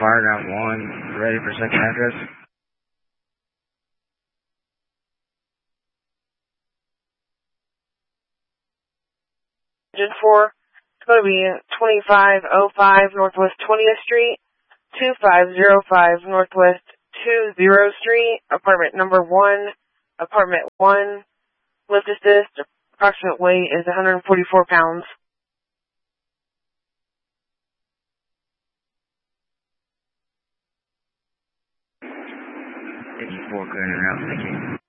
fire ground 1, ready for second address. Engine 4, it's going to be 2505 Northwest 20th Street, 2505 Northwest 20th Street, apartment number 1, apartment 1, lift assist, approximate weight is 144 pounds. 54 clearing route, thank you.